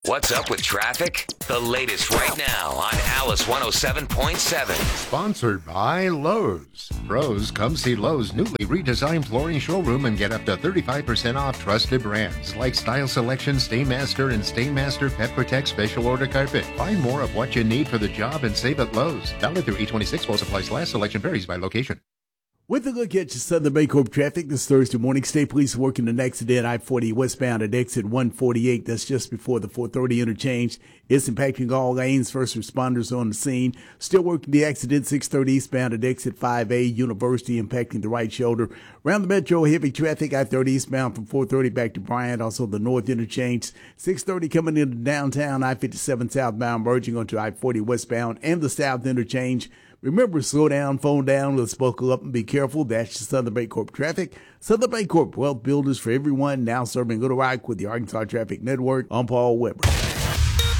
What's up with traffic? The latest right now on Alice 107.7. Sponsored by Lowe's. Pros, come see Lowe's newly redesigned flooring showroom and get up to 35% off trusted brands like Style Selection, Stainmaster, and Stainmaster Pet Protect Special Order Carpet. Find more of what you need for the job and save at Lowe's. Valid through 8/26 while supplies last. Selection varies by location. With a look at your Southern Bancorp traffic this Thursday morning, State Police working an accident I-40 westbound at exit 148. That's just before the 430 interchange. It's impacting all lanes. First responders on the scene. Still working the accident 630 eastbound at exit 5A University, impacting the right shoulder. Around the metro, heavy traffic I-30 eastbound from 430 back to Bryant. Also the north interchange. 630 coming into downtown. I-57 southbound merging onto I-40 westbound and the south interchange. Remember, slow down, phone down, let's buckle up and be careful. That's the Southern Bancorp traffic. Southern Bancorp, wealth builders for everyone, now serving Little Rock with the Arkansas Traffic Network. I'm Paul Weber.